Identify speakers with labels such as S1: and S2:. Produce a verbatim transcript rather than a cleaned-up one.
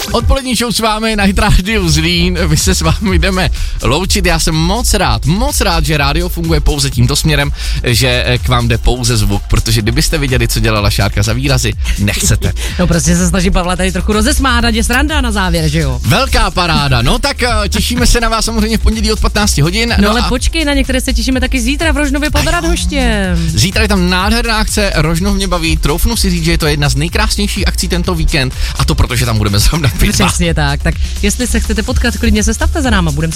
S1: Odpolední show s vámi na Hit Radio Zlín, vy se s vámi jdeme loučit, já jsem moc rád, moc rád, že rádio funguje pouze tímto směrem, že k vám jde pouze zvuk, protože kdybyste viděli, co dělala Šárka za výrazy, nechcete.
S2: No prostě se snažím Pavla tady trochu rozesmát, ať je sranda na závěr, že jo?
S1: Velká paráda, no tak těšíme se na vás samozřejmě v pondělí od patnácti hodin.
S2: No, no ale a... počkej, na některé se těšíme taky zítra v Rožnově pod Radhoštěm.
S1: Zítra je tam nádherná akce, Rožnov mě baví, troufnu si říct, že je to jedna z nejkrásnějších akcí tento víkend, a to protože tam budeme zrovna pít.
S2: Přesně tak, tak jestli se chcete potkat, klidně se stavte za náma, budeme